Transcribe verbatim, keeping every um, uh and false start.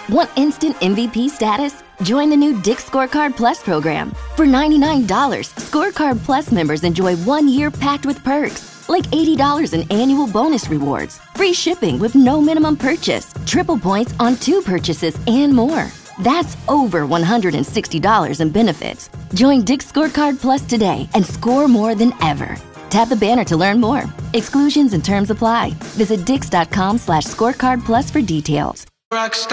Want instant M V P status? Join the new Dick's Scorecard Plus program. For ninety-nine dollars, Scorecard Plus members enjoy one year packed with perks, like eighty dollars in annual bonus rewards, free shipping with no minimum purchase, triple points on two purchases, and more. That's over one hundred sixty dollars in benefits. Join Dick's Scorecard Plus today and score more than ever. Tap the banner to learn more. Exclusions and terms apply. Visit dix dot com slash scorecard plus for details. Rockstar.